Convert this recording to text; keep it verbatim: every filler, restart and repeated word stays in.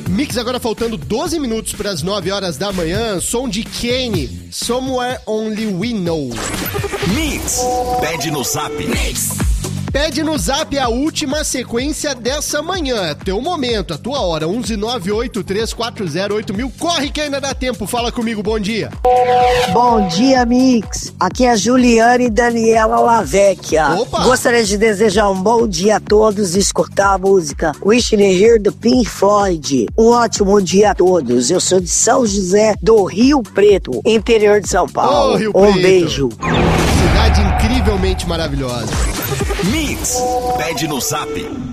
Mix agora faltando doze minutos para as nove horas da manhã. Som de Kane, Somewhere Only We Know. Mix, pede no zap. Mix. Pede no zap a última sequência dessa manhã. Teu momento, a tua hora. onze nove oito três quatro zero oito mil. Corre que ainda dá tempo. Fala comigo, bom dia. Bom dia, Mix. Aqui é a Juliane Daniela Lavecchia. Opa! Gostaria de desejar um bom dia a todos e escutar a música Wishing Here do Pink Floyd. Um ótimo dia a todos. Eu sou de São José do Rio Preto, interior de São Paulo. Ô, Rio um Preto. beijo. Cidade incrivelmente maravilhosa. Mix, pede no zap.